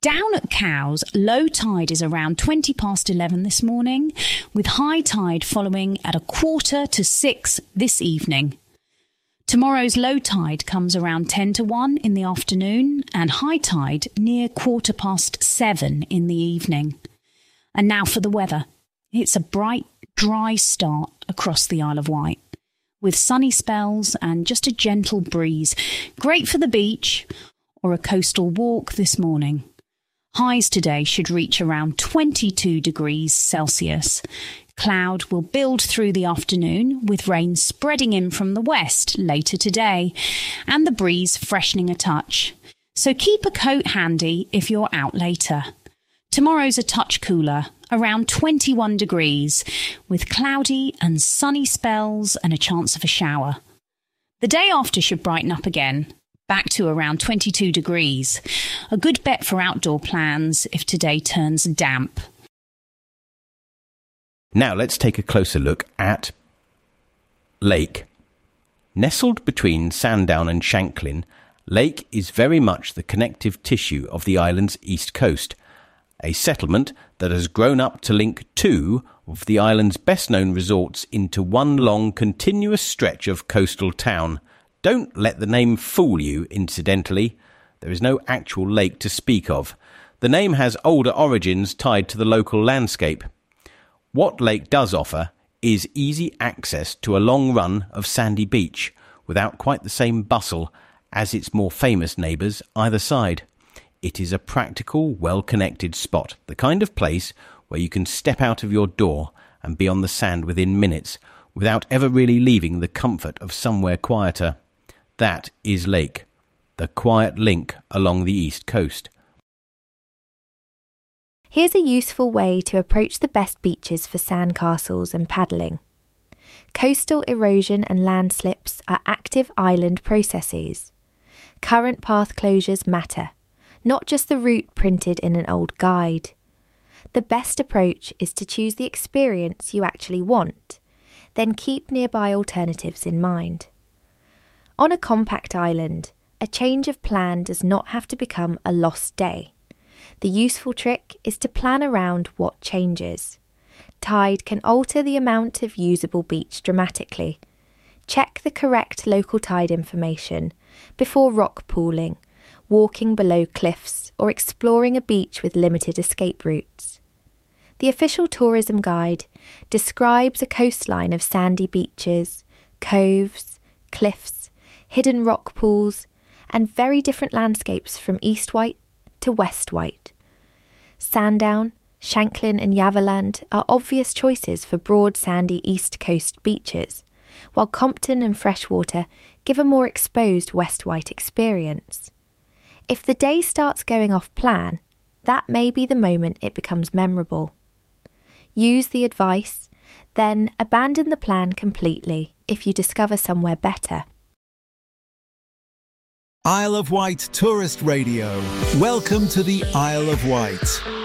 Down at Cowes, low tide is around 11:20 this morning, with high tide following at 5:45 this evening. Tomorrow's low tide comes around 1:50 in the afternoon and high tide near 7:15 in the evening. And now for the weather. It's a bright, dry start across the Isle of Wight, with sunny spells and just a gentle breeze. Great for the beach or a coastal walk this morning. Highs today should reach around 22 degrees Celsius. Cloud will build through the afternoon, with rain spreading in from the west later today, and the breeze freshening a touch. So keep a coat handy if you're out later. Tomorrow's a touch cooler, around 21 degrees, with cloudy and sunny spells and a chance of a shower. The day after should brighten up again, back to around 22 degrees. A good bet for outdoor plans if today turns damp. Now let's take a closer look at Lake. Nestled between Sandown and Shanklin, Lake is very much the connective tissue of the island's east coast, a settlement that has grown up to link two of the island's best-known resorts into one long, continuous stretch of coastal town. Don't let the name fool you, incidentally. There is no actual lake to speak of. The name has older origins tied to the local landscape. What Lake does offer is easy access to a long run of sandy beach without quite the same bustle as its more famous neighbours either side. It is a practical, well-connected spot, the kind of place where you can step out of your door and be on the sand within minutes without ever really leaving the comfort of somewhere quieter. That is Lake, the quiet link along the east coast. Here's a useful way to approach the best beaches for sandcastles and paddling. Coastal erosion and landslips are active island processes. Current path closures matter, not just the route printed in an old guide. The best approach is to choose the experience you actually want, then keep nearby alternatives in mind. On a compact island, a change of plan does not have to become a lost day. The useful trick is to plan around what changes. Tide can alter the amount of usable beach dramatically. Check the correct local tide information before rock pooling, walking below cliffs, or exploring a beach with limited escape routes. The official tourism guide describes a coastline of sandy beaches, coves, cliffs, hidden rock pools, and very different landscapes from East Wight to West Wight. Sandown, Shanklin and Yaverland are obvious choices for broad sandy East Coast beaches, while Compton and Freshwater give a more exposed West Wight experience. If the day starts going off plan, that may be the moment it becomes memorable. Use the advice, then abandon the plan completely if you discover somewhere better. Isle of Wight Tourist Radio. Welcome to the Isle of Wight.